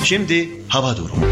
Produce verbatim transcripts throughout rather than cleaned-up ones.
Şimdi hava durumu.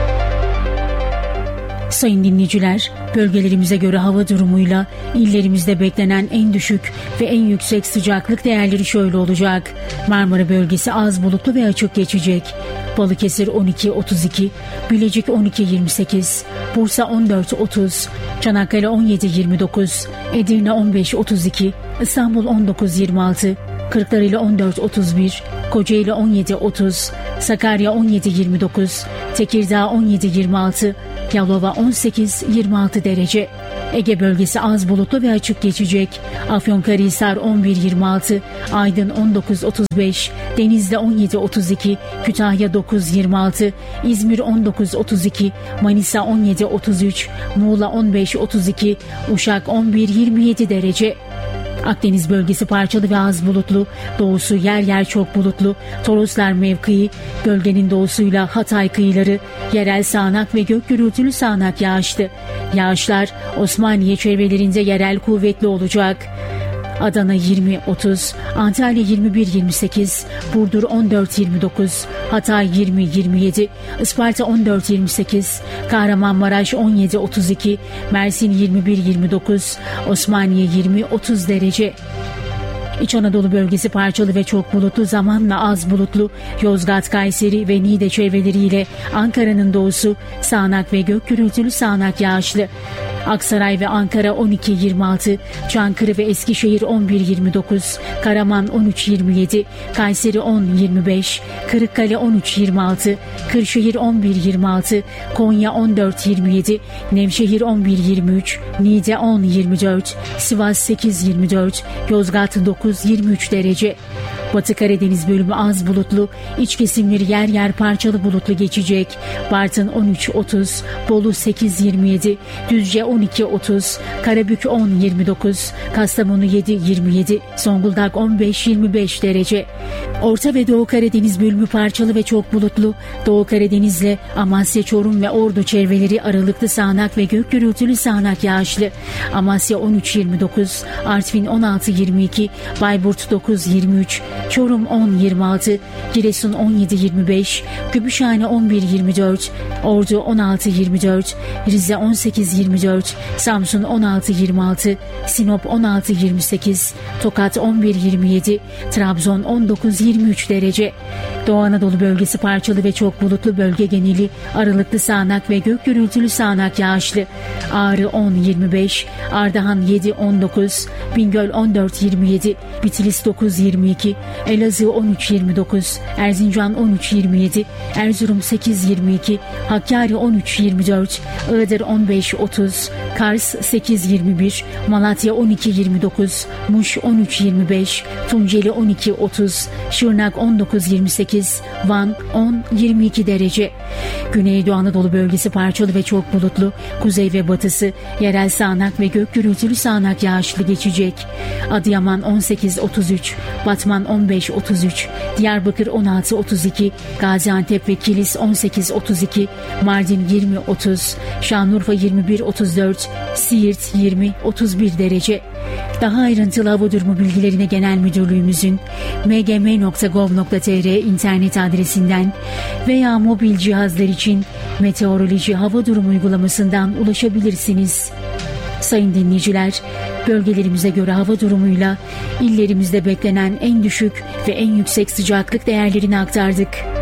Sayın dinleyiciler, bölgelerimize göre hava durumuyla illerimizde beklenen en düşük ve en yüksek sıcaklık değerleri şöyle olacak. Marmara bölgesi az bulutlu ve açık geçecek. Balıkesir on iki otuz iki, Bilecik on iki yirmi sekiz, Bursa on dört otuz, Çanakkale on yedi yirmi dokuz, Edirne on beş otuz iki, İstanbul on dokuz yirmi altı, Kırklareli on dört otuz bir, Kocaeli on yedi otuz, Sakarya on yedi yirmi dokuz, Tekirdağ on yedi yirmi altı, Yalova on sekiz yirmi altı derece. Ege bölgesi az bulutlu ve açık geçecek. Afyonkarahisar on bir yirmi altı, Aydın on dokuz otuz beş, Denizli on yedi otuz iki, Kütahya dokuz yirmi altı, İzmir on dokuz otuz iki, Manisa on yedi otuz üç, Muğla on beş otuz iki, Uşak on bir yirmi yedi derece. Akdeniz bölgesi parçalı ve az bulutlu, doğusu yer yer çok bulutlu, Toroslar mevkii, bölgenin doğusuyla Hatay kıyıları, yerel sağanak ve gök gürültülü sağanak yağışlı. Yağışlar Osmaniye çevrelerinde yerel kuvvetli olacak. Adana yirmi otuz, Antalya yirmi bir yirmi sekiz, Burdur on dört yirmi dokuz, Hatay yirmi yirmi yedi, Isparta on dört yirmi sekiz, Kahramanmaraş on yedi otuz iki, Mersin yirmi bir yirmi dokuz, Osmaniye yirmi otuz derece. İç Anadolu bölgesi parçalı ve çok bulutlu, zamanla az bulutlu. Yozgat, Kayseri ve Niğde çevreleriyle Ankara'nın doğusu sağanak ve gök gürültülü sağanak yağışlı. Aksaray ve Ankara on iki yirmi altı, Çankırı ve Eskişehir on bir yirmi dokuz, Karaman on üç yirmi yedi, Kayseri on yirmi beş, Kırıkkale on üç yirmi altı, Kırşehir on bir yirmi altı, Konya on dört yirmi yedi, Nevşehir on bir yirmi üç, Niğde on yirmi dört, Sivas sekiz yirmi dört, Yozgat dokuz yirmi üç derece. Batı Karadeniz bölümü az bulutlu, iç kesimleri yer yer parçalı bulutlu geçecek. Bartın on üç otuz, Bolu sekiz yirmi yedi, Düzce on iki otuz, Karabük on yirmi dokuz, Kastamonu yedi yirmi yedi, Zonguldak on beş yirmi beş derece. Orta ve Doğu Karadeniz bölümü parçalı ve çok bulutlu. Doğu Karadeniz'le Amasya, Çorum ve Ordu çevreleri aralıklı sağanak ve gök gürültülü sağanak yağışlı. Amasya on üç yirmi dokuz, Artvin on altı yirmi iki, Bayburt dokuz yirmi üç, Çorum on yirmi altı, Giresun on yedi yirmi beş, Gümüşhane on bir yirmi dört, Ordu on altı yirmi dört, Rize on sekiz yirmi dört, Samsun on altı yirmi altı, Sinop on altı yirmi sekiz, Tokat on bir yirmi yedi, Trabzon on dokuz yirmi üç derece. Doğu Anadolu bölgesi parçalı ve çok bulutlu, bölge geneli aralıklı sağanak ve gök gürültülü sağanak yağışlı. Ağrı on yirmi beş, Ardahan yedi on dokuz, Bingöl on dört yirmi yedi, Bitlis dokuz yirmi iki, Elazığ on üç yirmi dokuz, Erzincan on üç yirmi yedi, Erzurum sekiz yirmi iki, Hakkari on üç yirmi dört, Iğdır on beş otuz, Kars sekiz yirmi bir, Malatya on iki yirmi dokuz, Muş on üç yirmi beş, Tunceli on iki otuz, Şırnak on dokuz yirmi sekiz, Van on yirmi iki derece. Güneydoğu Anadolu bölgesi parçalı ve çok bulutlu, kuzey ve batısı yerel sağanak ve gök gürültülü sağanak yağışlı geçecek. Adıyaman on sekiz otuz üç, Batman on beş otuz üç, Diyarbakır on altı otuz iki, Gaziantep ve Kilis on sekiz otuz iki, Mardin yirmi otuz, Şanlıurfa yirmi bir otuz dört, Siirt yirmi otuz bir derece. Daha ayrıntılı hava durumu bilgilerine Genel Müdürlüğümüzün m g m nokta gov nokta t r internet adresinden veya mobil cihazlar için meteoroloji hava durumu uygulamasından ulaşabilirsiniz. Sayın dinleyiciler, bölgelerimize göre hava durumuyla illerimizde beklenen en düşük ve en yüksek sıcaklık değerlerini aktardık.